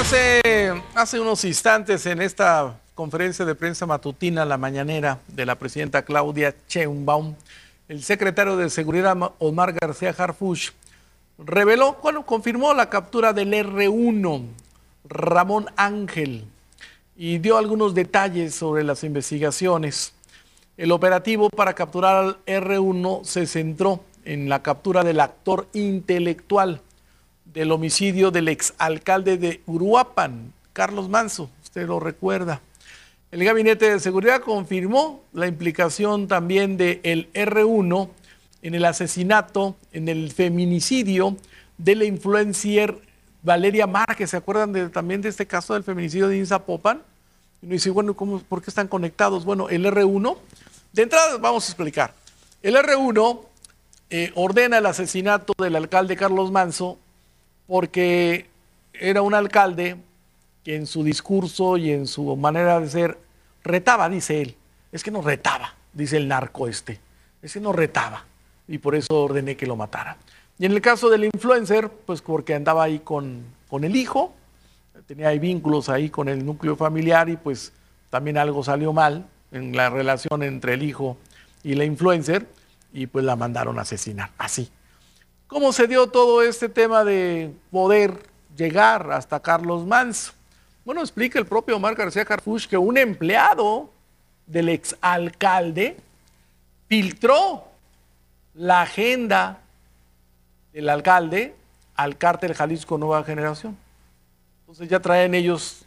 Hace unos instantes en esta conferencia de prensa matutina, la mañanera de la presidenta Claudia Sheinbaum, el secretario de Seguridad Omar García Harfuch reveló, confirmó la captura del R1, Ramón Ángel, y dio algunos detalles sobre las investigaciones. El operativo para capturar al R1 se centró en la captura del actor intelectual del homicidio del exalcalde de Uruapan, Carlos Manzo, usted lo recuerda. El Gabinete de Seguridad confirmó la implicación también del R1 en el asesinato, en el feminicidio de la influencer Valeria Márquez. ¿Se acuerdan también de este caso del feminicidio de Zapopan? Y uno dice, bueno, ¿por qué están conectados? Bueno, el R1, de entrada vamos a explicar. El R1 ordena el asesinato del alcalde Carlos Manzo porque era un alcalde que en su discurso y en su manera de ser retaba, dice él. Es que nos retaba, dice el narco es que nos retaba y por eso ordené que lo matara. Y en el caso del influencer, pues porque andaba ahí con el hijo, tenía ahí vínculos ahí con el núcleo familiar y pues también algo salió mal en la relación entre el hijo y la influencer y pues la mandaron a asesinar, así. ¿Cómo se dio todo este tema de poder llegar hasta Carlos Manzo? Bueno, explica el propio Omar García Harfuch que un empleado del exalcalde filtró la agenda del alcalde al cártel Jalisco Nueva Generación. Entonces ya traen ellos